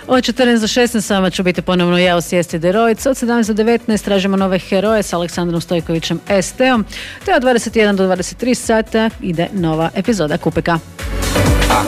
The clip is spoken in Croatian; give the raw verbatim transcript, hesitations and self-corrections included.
Od četrnaest do šesnaest sama ću biti ponovno ja u Sjesti Derojica. Od sedamnaest do devetnaest tražimo nove heroje s Aleksandrom Stojkovićem S T-om. Te od dvadeset jedan do dvadeset tri sata ide nova epizoda Kupeka.